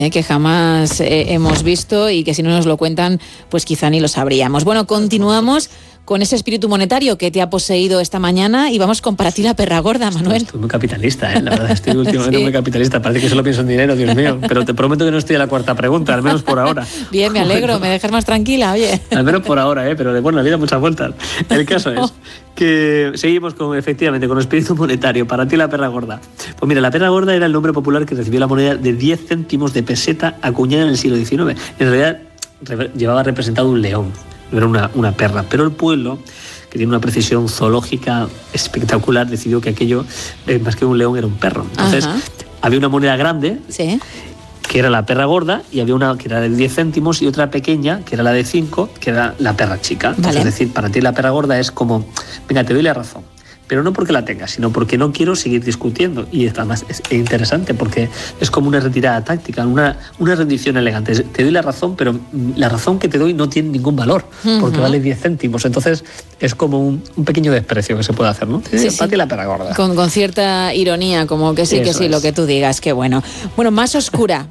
que jamás hemos visto y que si no nos lo cuentan, pues quizá ni lo sabríamos. Bueno, continuamos con ese espíritu monetario que te ha poseído esta mañana y vamos con Para ti la perra gorda, Manuel. Estoy muy capitalista, la verdad, estoy últimamente muy capitalista. Parece que solo pienso en dinero, Dios mío, pero te prometo que no estoy a la cuarta pregunta, al menos por ahora. Bien, me alegro, me dejas más tranquila, oye. Al menos por ahora, pero bueno, la vida muchas vueltas. El caso es que seguimos efectivamente con el espíritu monetario. Para ti la perra gorda. Pues mira, la perra gorda era el nombre popular que recibió la moneda de 10 céntimos de peseta acuñada en el siglo XIX. En realidad llevaba representado un león, no era una perra, pero el pueblo, que tiene una precisión zoológica espectacular, decidió que aquello, más que un león, era un perro. Entonces, había una moneda grande, ¿sí?, que era la perra gorda, y había una que era de 10 céntimos y otra pequeña, que era la de 5, que era la perra chica. Entonces, es decir, para ti la perra gorda es como, venga, te doy la razón, pero no porque la tengas, sino porque no quiero seguir discutiendo. Y además es interesante porque es como una retirada táctica, una rendición elegante. Te doy la razón, pero la razón que te doy no tiene ningún valor, porque vale 10 céntimos. Entonces es como un pequeño desprecio que se puede hacer, ¿no? Sí, para ti la perra gorda. Con cierta ironía, como que sí, eso que sí, lo que tú digas, qué bueno. Bueno, más oscura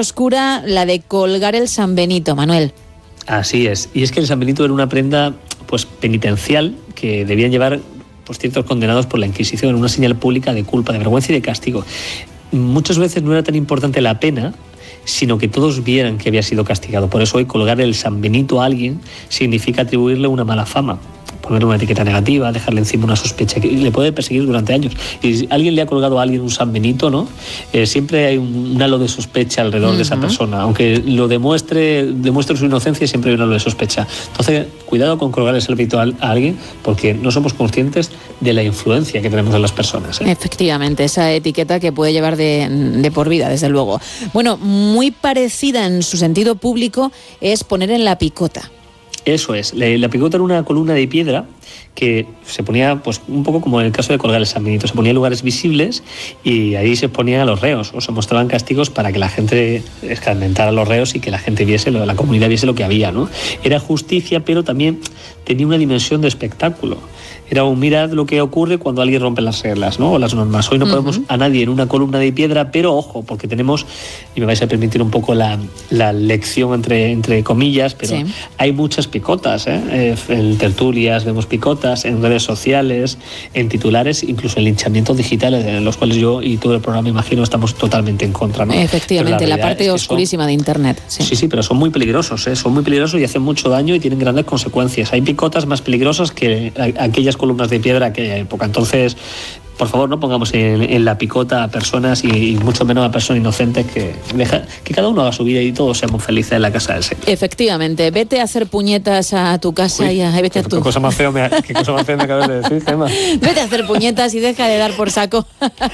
la de colgar el San Benito, Manuel. Así es. Y es que el San Benito era una prenda pues penitencial que debían llevar pues ciertos condenados por la Inquisición, una señal pública de culpa, de vergüenza y de castigo. Muchas veces no era tan importante la pena, sino que todos vieran que había sido castigado. Por eso hoy colgar el San Benito a alguien significa atribuirle una mala fama, ponerle una etiqueta negativa, dejarle encima una sospecha que le puede perseguir durante años. Y si alguien le ha colgado a alguien un San Benito, ¿no? Siempre hay un halo de sospecha alrededor de esa persona. Aunque lo demuestre su inocencia, siempre hay un halo de sospecha. Entonces, cuidado con colgar el San Benito a alguien, porque no somos conscientes de la influencia que tenemos en las personas. Efectivamente, esa etiqueta que puede llevar de por vida, desde luego. Bueno, muy parecida en su sentido público es poner en la picota. Eso es. La picota era una columna de piedra que se ponía, pues un poco como en el caso de colgar el San Benito, se ponía en lugares visibles y ahí se ponían a los reos, o se mostraban castigos para que la gente escarmentara a los reos y que la gente viese, la comunidad viese lo que había, ¿no? Era justicia, pero también tenía una dimensión de espectáculo. Era un mirad lo que ocurre cuando alguien rompe las reglas, ¿no? O las normas. Hoy no podemos a nadie en una columna de piedra, pero ojo, porque tenemos, y me vais a permitir un poco la lección entre comillas, pero hay muchas picotas, en tertulias vemos picotas, en redes sociales, en titulares, incluso en linchamientos digitales, en los cuales yo y todo el programa, imagino, estamos totalmente en contra, ¿no? Efectivamente, la parte oscurísima de Internet. Sí, pero son muy peligrosos, son muy peligrosos y hacen mucho daño y tienen grandes consecuencias. Hay picotas más peligrosas que aquellas columnas de piedra de aquella época. Entonces, por favor, no pongamos en la picota a personas y mucho menos a personas inocentes, que cada uno haga su vida y todos seamos felices en la casa del Señor. Efectivamente, vete a hacer puñetas a tu casa y vete a tu... ¿Qué cosa más fea me acabas de decir, Gemma? Vete a hacer puñetas y deja de dar por saco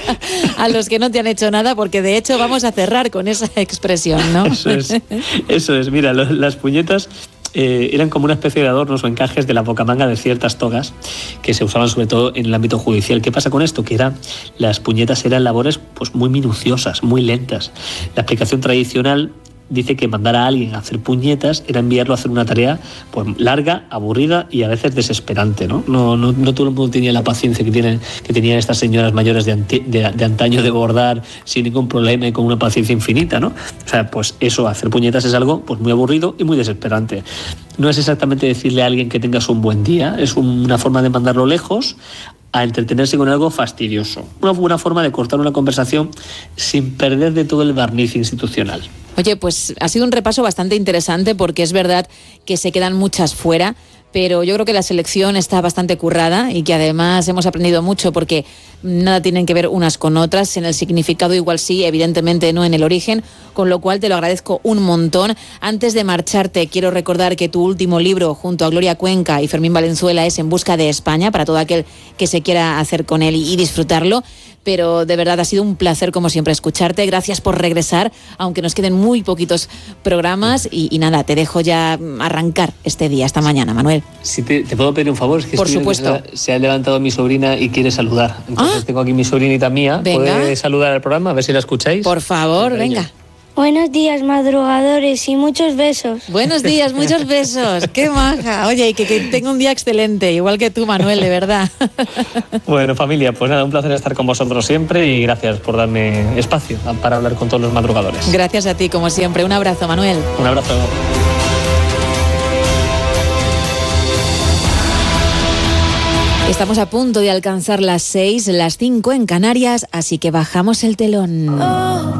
a los que no te han hecho nada, porque de hecho vamos a cerrar con esa expresión, ¿no? Eso es. Mira, las puñetas eran como una especie de adornos o encajes de la bocamanga de ciertas togas que se usaban sobre todo en el ámbito judicial. ¿Qué pasa con esto? Que las puñetas eran labores pues muy minuciosas, muy lentas. La explicación tradicional dice que mandar a alguien a hacer puñetas era enviarlo a hacer una tarea pues larga, aburrida y a veces desesperante, ¿no? No todo el mundo tenía la paciencia que tenían estas señoras mayores de antaño de bordar sin ningún problema y con una paciencia infinita, ¿no? O sea, pues eso, hacer puñetas es algo pues muy aburrido y muy desesperante. No es exactamente decirle a alguien que tengas un buen día, es una forma de mandarlo lejos a entretenerse con algo fastidioso. Una buena forma de cortar una conversación sin perder de todo el barniz institucional. Oye, pues ha sido un repaso bastante interesante, porque es verdad que se quedan muchas fuera, pero yo creo que la selección está bastante currada y que además hemos aprendido mucho, porque nada tienen que ver unas con otras. En el significado igual sí, evidentemente no en el origen, con lo cual te lo agradezco un montón. Antes de marcharte, quiero recordar que tu último libro junto a Gloria Cuenca y Fermín Valenzuela es En busca de España, para todo aquel que se quiera hacer con él y disfrutarlo. Pero de verdad ha sido un placer, como siempre, escucharte. Gracias por regresar, aunque nos queden muy poquitos programas. Y nada, te dejo ya arrancar este día, esta mañana, Manuel. Si te puedo pedir un favor, es que por supuesto. Se ha levantado mi sobrina y quiere saludar. Entonces tengo aquí mi sobrinita mía. Venga. ¿Puede saludar al programa? A ver si la escucháis. Por favor, venga. Buenos días, madrugadores, y muchos besos. Buenos días, muchos besos. ¡Qué maja! Oye, y que tenga un día excelente, igual que tú, Manuel, de verdad. Bueno, familia, pues nada, un placer estar con vosotros siempre y gracias por darme espacio para hablar con todos los madrugadores. Gracias a ti, como siempre. Un abrazo, Manuel. Un abrazo. Estamos a punto de alcanzar las 6, las 5 en Canarias, así que bajamos el telón.